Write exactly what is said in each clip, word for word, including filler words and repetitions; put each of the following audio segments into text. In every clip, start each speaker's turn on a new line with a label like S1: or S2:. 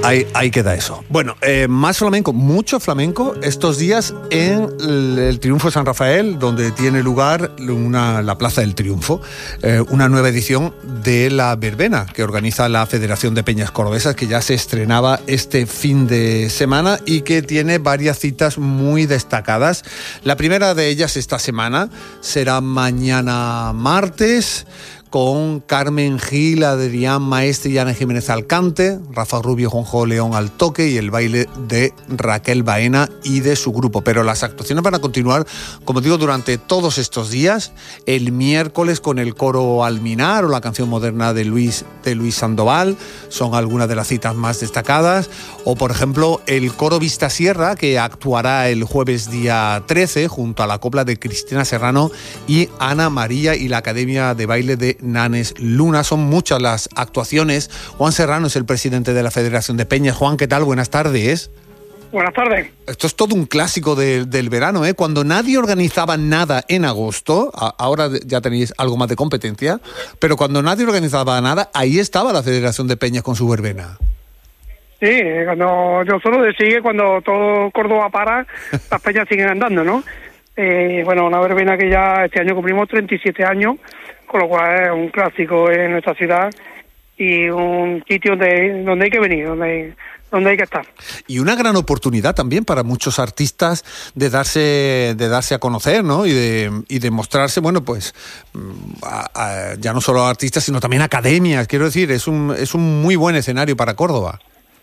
S1: Ahí, ahí queda eso. Bueno, eh, más flamenco, mucho flamenco estos días en el, el Triunfo de San Rafael, donde tiene lugar una, la Plaza del Triunfo, eh, una nueva edición de la verbena que organiza la Federación de Peñas Cordobesas, que ya se estrenaba este fin de semana y que tiene varias citas muy destacadas. La primera de ellas esta semana será mañana martes, con Carmen Gil, Adrián Maestre y Ana Jiménez Alcante, Rafa Rubio, Juanjo León al toque y el baile de Raquel Baena y de su grupo. Pero las actuaciones van a continuar, como digo, durante todos estos días. El miércoles con el coro Alminar o la canción moderna de Luis, de Luis Sandoval, son algunas de las citas más destacadas. O, por ejemplo, el coro Vista Sierra, que actuará el jueves día trece junto a la copla de Cristina Serrano y Ana María y la Academia de Baile de Nanes Luna. Son muchas las actuaciones. Juan Serrano es el presidente de la Federación de Peñas. Juan, ¿qué tal? Buenas tardes.
S2: Buenas tardes.
S1: Esto es todo un clásico de, del verano, ¿eh? Cuando nadie organizaba nada en agosto, a, ahora ya tenéis algo más de competencia, pero cuando nadie organizaba nada, ahí estaba la Federación de Peñas con su verbena.
S2: Sí, cuando yo solo decía que cuando todo Córdoba para, las peñas siguen andando, ¿no? Eh, bueno, una verbena que ya este año cumplimos treinta y siete años, con lo cual es un clásico en nuestra ciudad y un sitio donde, donde hay que venir, donde, donde hay que estar.
S1: Y una gran oportunidad también para muchos artistas de darse de darse a conocer, ¿no? Y de y de mostrarse, bueno, pues a, a, ya no solo a artistas, sino también a academias. Quiero decir, es un es un muy buen escenario para Córdoba.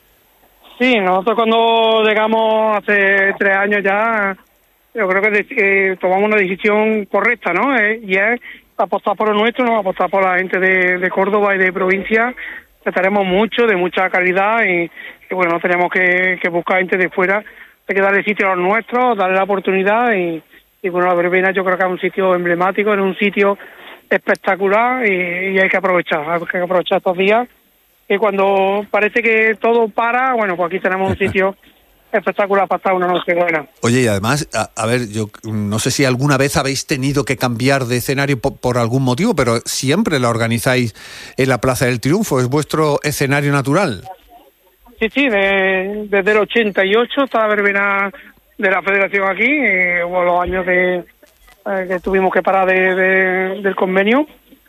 S2: Sí, nosotros cuando llegamos hace tres años ya, yo creo que eh, tomamos una decisión correcta, ¿no? Eh, y es apostar por lo nuestro, ¿no? Apostar por la gente de, de Córdoba y de provincia, que tenemos mucho, de mucha calidad y, y bueno, tenemos que, que buscar gente de fuera, hay que darle sitio a los nuestros, darle la oportunidad y, y bueno, la verbena yo creo que es un sitio emblemático, es un sitio espectacular y, y hay que aprovechar, hay que aprovechar estos días, que cuando parece que todo para, bueno, pues aquí tenemos un sitio espectacular para estar una noche buena.
S1: Oye, y además, a, a ver, yo no sé si alguna vez habéis tenido que cambiar de escenario por, por algún motivo, pero siempre la organizáis en la Plaza del Triunfo, ¿es vuestro escenario natural?
S2: Sí, sí, de, desde el ochenta y ocho está la verbena de la Federación aquí, eh, hubo los años de eh, que tuvimos que parar de, de, del convenio,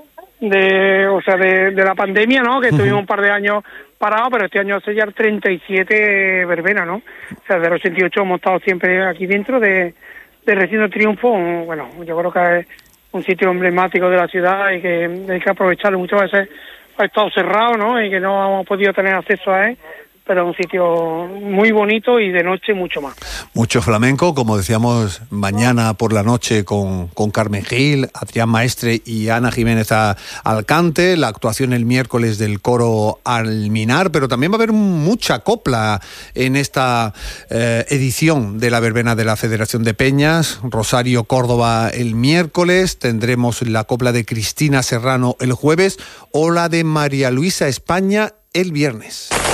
S2: de o sea, de, de la pandemia, ¿no? Que uh-huh. Tuvimos un par de años parado, pero este año hace ya treinta y siete verbenas, ¿no? O sea, desde el ochenta y ocho hemos estado siempre aquí dentro de, de Recinto Triunfo. Bueno, yo creo que es un sitio emblemático de la ciudad y que hay que aprovecharlo. Muchas veces ha estado cerrado, ¿no? Y que no hemos podido tener acceso a él, pero es un sitio muy bonito y de noche mucho más.
S1: Mucho flamenco, como decíamos, mañana por la noche con, con Carmen Gil, Adrián Maestre y Ana Jiménez Alcante, la actuación el miércoles del coro Alminar, pero también va a haber mucha copla en esta eh, edición de la verbena de la Federación de Peñas. Rosario Córdoba el miércoles, tendremos la copla de Cristina Serrano el jueves o la de María Luisa España el viernes.